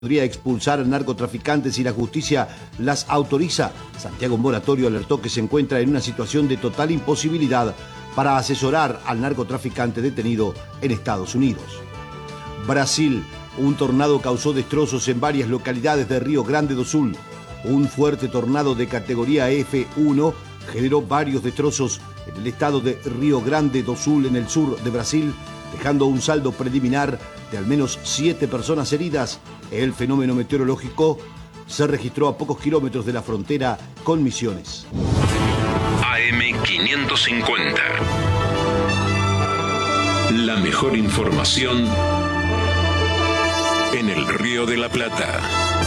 podría expulsar al narcotraficante si la justicia las autoriza. Santiago Moratorio alertó que se encuentra en una situación de total imposibilidad para asesorar al narcotraficante detenido en Estados Unidos. Brasil, un tornado causó destrozos en varias localidades de Río Grande do Sul. Un fuerte tornado de categoría F1 generó varios destrozos en el estado de Río Grande do Sul, en el sur de Brasil, dejando un saldo preliminar de al menos 7 personas heridas. El fenómeno meteorológico se registró a pocos kilómetros de la frontera con Misiones. AM550. La mejor información en el Río de la Plata.